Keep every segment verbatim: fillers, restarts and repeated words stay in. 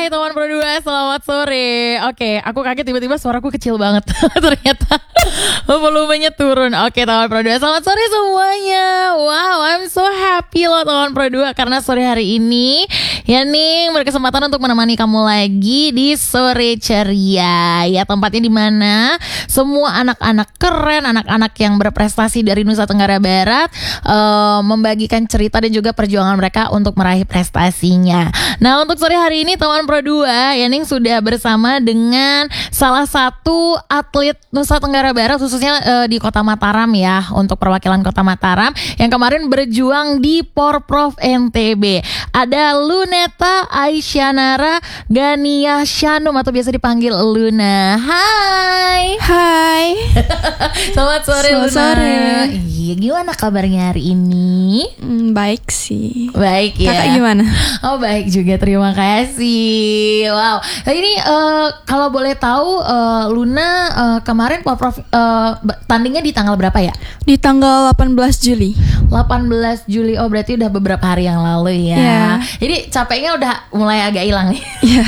Hai teman Pro dua, selamat sore. Oke, aku kaget tiba-tiba suaraku kecil banget. Ternyata volumenya turun. Oke teman Pro dua, selamat sore semuanya. Wow, I'm so happy loh teman Pro dua, karena sore hari ini Yani berkesempatan untuk menemani kamu lagi di Sore Ceria. Ya, tempatnya di mana semua anak-anak keren, anak-anak yang berprestasi dari Nusa Tenggara Barat uh, membagikan cerita dan juga perjuangan mereka untuk meraih prestasinya. Nah, untuk sore hari ini teman Pro dua, Yaning sudah bersama dengan salah satu atlet Nusa Tenggara Barat, khususnya uh, di Kota Mataram ya, untuk perwakilan Kota Mataram yang kemarin berjuang di Porprov N T B. Ada Luneta Aisyanara Gania Shanum atau biasa dipanggil Luna. Hai. Hai. Selamat sore Selamat Luna. sore. Iya, gimana kabarnya hari ini? Hmm, baik sih. Baik ya. Kakak gimana? Oh, baik juga, terima kasih. Wow. Nah, ini uh, kalau boleh tahu uh, Luna uh, kemarin Porprov uh, tandingnya di tanggal berapa ya? Di tanggal delapan belas Juli. delapan belas Juli. Oh, berarti udah beberapa hari yang lalu ya. Yeah. Jadi capeknya udah mulai agak hilang nih. Iya.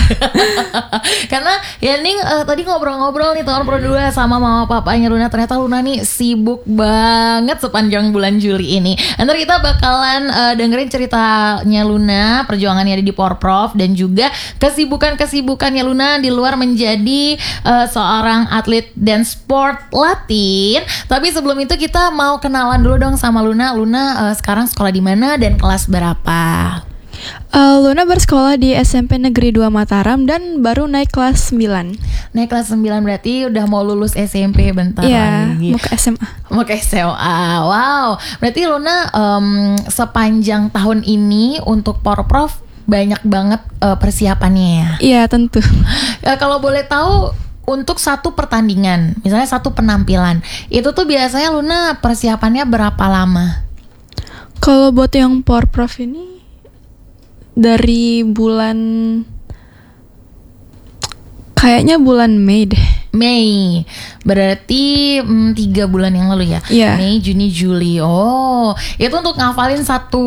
Karena Yaning uh, tadi ngobrol-ngobrol nih teman Pro dua sama mama papanya Luna. Ternyata Luna nih sibuk banget sepanjang bulan Juli ini. Nanti kita bakalan uh, dengerin ceritanya Luna, perjuangannya di Porprov, dan juga kesibukan-kesibukannya Luna di luar menjadi uh, seorang atlet dan sport Latin. Tapi sebelum itu kita mau kenalan dulu dong sama Luna. Luna uh, sekarang sekolah di mana dan kelas berapa? Uh, Luna bersekolah di S M P Negeri dua Mataram dan baru naik kelas sembilan. Naik kelas sembilan berarti udah mau lulus S M P bentar yeah, lagi. Mau ke S M A. Mau ke S M A. Wow. Berarti Luna um, sepanjang tahun ini untuk Porprov banyak banget uh, persiapannya ya. Iya, yeah, tentu. Ya, kalau boleh tahu untuk satu pertandingan, misalnya satu penampilan, itu tuh biasanya Luna persiapannya berapa lama? Kalau buat yang Porprov ini dari bulan kayaknya bulan Mei deh. Mei, berarti hmm, tiga bulan yang lalu ya. Yeah. Mei, Juni, Juli. Oh, itu untuk ngafalin satu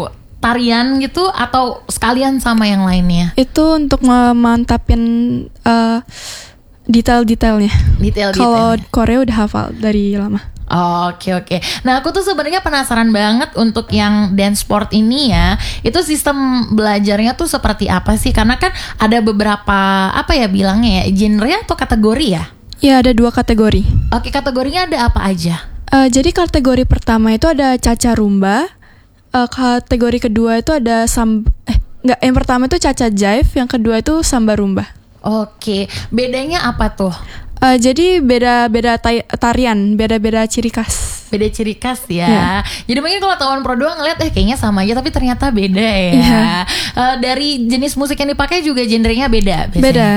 tarian gitu atau sekalian sama yang lainnya? Itu untuk memantapin uh, detail-detailnya. Detail-detailnya. Kalau Korea udah hafal dari lama. Oh, oke oke. Nah, aku tuh sebenarnya penasaran banget untuk yang dance sport ini ya. Itu sistem belajarnya tuh seperti apa sih? Karena kan ada beberapa apa ya bilangnya ya, genre atau kategori ya? Ya, ada dua kategori. Oke, kategorinya ada apa aja? Uh, jadi kategori pertama itu ada caca rumba. Uh, kategori kedua itu ada sam eh enggak, yang pertama itu caca jive, yang kedua itu samba rumba. Oke, bedanya apa tuh? Uh, jadi beda-beda ta- tarian, beda-beda ciri khas. Beda ciri khas ya. Yeah. Jadi mungkin kalau teman Pro dua ngeliat eh kayaknya sama aja, tapi ternyata beda ya. Yeah. Uh, dari jenis musik yang dipakai juga genrenya beda biasanya. Beda.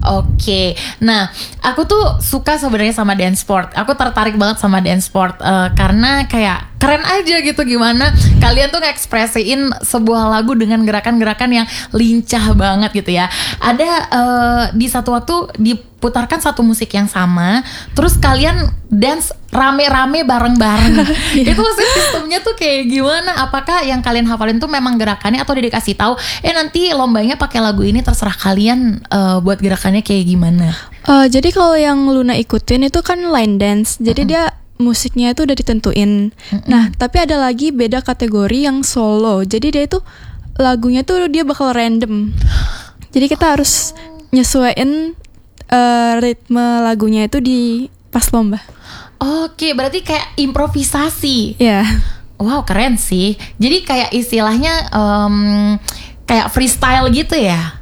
Oke, nah aku tuh suka sebenarnya sama dance sport. Aku tertarik banget sama dance sport uh, karena kayak keren aja gitu gimana kalian tuh ngekspresiin sebuah lagu dengan gerakan-gerakan yang lincah banget gitu ya. Ada uh, di satu waktu diputarkan satu musik yang sama, terus kalian dance rame-rame bareng-bareng. Yeah. Itu maksudnya sistemnya tuh kayak gimana? Apakah yang kalian hafalin tuh memang gerakannya atau udah dikasih tahu? Eh nanti lombanya pakai lagu ini, terserah kalian uh, buat gerakannya kayak gimana? Uh, jadi kalau yang Luna ikutin itu kan line dance. Jadi uh-huh. dia musiknya itu udah ditentuin. Uh-uh. Nah, tapi ada lagi beda kategori yang solo. Jadi dia itu lagunya tuh dia bakal random. Jadi kita harus nyesuaiin uh, ritme lagunya itu di pas lomba. Oke, berarti kayak improvisasi. Ya. Yeah. Wow, keren sih. Jadi kayak istilahnya um, kayak freestyle gitu ya?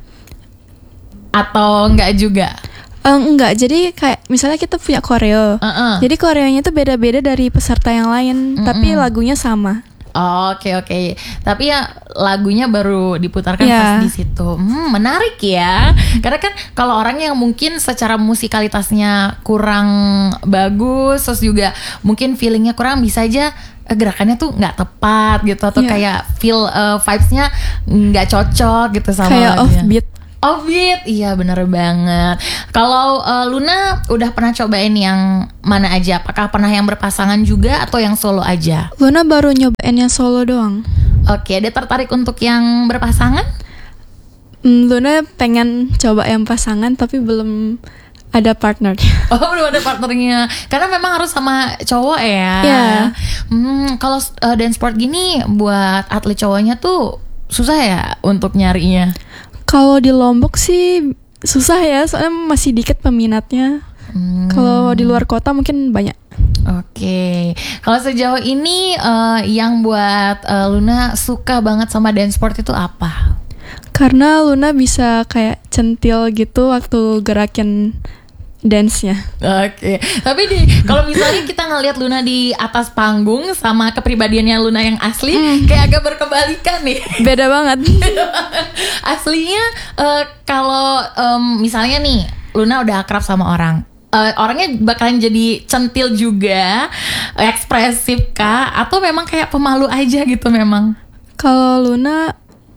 Atau enggak juga? Uh, enggak, jadi kayak misalnya kita punya koreo. Uh-uh. Jadi koreonya tuh beda-beda dari peserta yang lain, uh-uh. tapi lagunya sama. Oke oh, oke, okay, okay. Tapi ya lagunya baru diputarkan yeah. pas di situ. Hmm, menarik ya. Karena kan kalau orang yang mungkin secara musikalitasnya kurang bagus, terus juga mungkin feelingnya kurang, bisa aja gerakannya tuh nggak tepat gitu atau yeah. kayak feel uh, vibes-nya nggak cocok gitu sama kayak lagunya. offbeat. Offbeat, iya benar banget. Kalau uh, Luna udah pernah cobain yang mana aja? Apakah pernah yang berpasangan juga atau yang solo aja? Luna baru nyobain yang solo doang. Oke, ada tertarik untuk yang berpasangan? Hmm, Luna pengen coba yang pasangan tapi belum ada partner. Oh, belum ada partnernya. Karena memang harus sama cowok ya. Iya. Hmm, kalau uh, dance sport gini buat atlet cowoknya tuh susah ya untuk nyarinya. Kalau di Lombok sih susah ya, soalnya masih dikit peminatnya. Hmm. Kalau di luar kota mungkin banyak. Oke, kalau sejauh ini uh, yang buat uh, Luna suka banget sama dance sport itu apa? Karena Luna bisa kayak centil gitu waktu gerakin dance-nya. Oke, tapi di kalau misalnya kita ngelihat Luna di atas panggung sama kepribadiannya Luna yang asli, mm. kayak agak berkebalikan nih. Beda banget. Aslinya uh, kalau um, misalnya nih Luna udah akrab sama orang. Uh, orangnya bakalan jadi centil juga, ekspresif kah? Atau memang kayak pemalu aja gitu memang? Kalau Luna,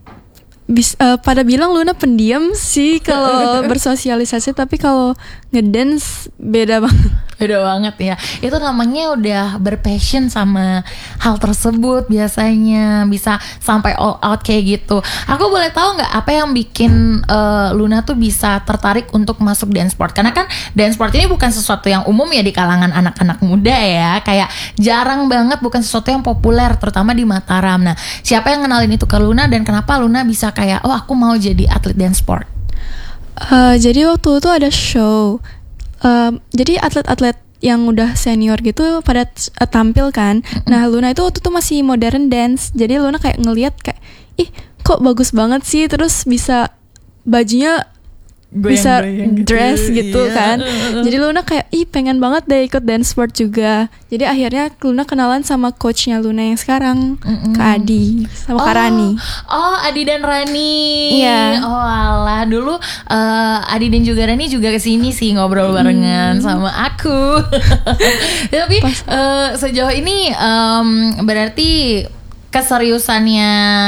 bis, uh, pada bilang Luna pendiam sih kalau bersosialisasi, tapi kalau ngedance beda banget. Beda banget ya. Itu namanya udah berpassion sama hal tersebut, biasanya bisa sampai all out kayak gitu. Aku boleh tahu nggak apa yang bikin uh, Luna tuh bisa tertarik untuk masuk dance sport? Karena kan dance sport ini bukan sesuatu yang umum ya di kalangan anak-anak muda ya. Kayak jarang banget, bukan sesuatu yang populer terutama di Mataram. Nah, siapa yang kenalin itu ke Luna dan kenapa Luna bisa kayak, oh aku mau jadi atlet dance sport? Uh, jadi waktu itu ada show. Uh, jadi atlet-atlet yang udah senior gitu pada uh, tampil kan. Mm-hmm. Nah Luna itu waktu itu masih modern dance. Jadi Luna kayak ngelihat kayak, ih kok bagus banget sih. Terus bisa bajunya bisa dress gitu, gitu iya. kan. Jadi Luna kayak, ih pengen banget deh ikut dance sport juga. Jadi akhirnya Luna kenalan sama coachnya Luna yang sekarang, mm-hmm. Kak Adi sama oh, Kak Rani. Oh Adi dan Rani. Iya. Oh alah, dulu uh, Adi dan juga Rani juga kesini sih ngobrol barengan mm. sama aku. Tapi uh, sejauh ini um, berarti keseriusannya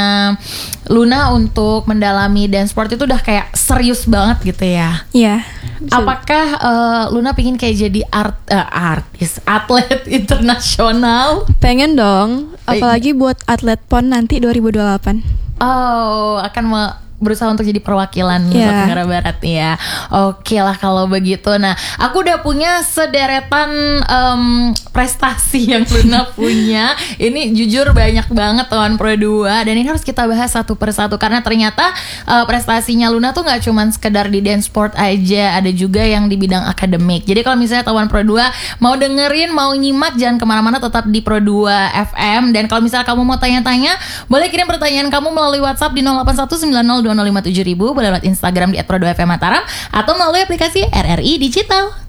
Luna untuk mendalami dance sport itu udah kayak serius banget gitu ya? Iya. Apakah uh, Luna pingin kayak jadi art uh, artis, atlet internasional? Pengen dong, apalagi buat atlet P O N nanti dua ribu dua puluh delapan. Oh, akan me- berusaha untuk jadi perwakilan yeah. Nusa Tenggara Barat ya. Oke lah kalau begitu. Nah, aku udah punya sederetan um, prestasi yang Luna punya. Ini jujur banyak banget Tuan Pro dua dan ini harus kita bahas satu persatu karena ternyata uh, prestasinya Luna tuh nggak cuma sekedar di dance sport aja, ada juga yang di bidang akademik. Jadi kalau misalnya Tuan Pro dua mau dengerin, mau nyimak, jangan kemana-mana, tetap di Pro dua F M. Dan kalau misalnya kamu mau tanya-tanya, boleh kirim pertanyaan kamu melalui WhatsApp di nol delapan satu sembilan nol dua nol lima tujuh ribu, boleh lewat Instagram di et pro dua f m mataram atau melalui aplikasi R R I Digital.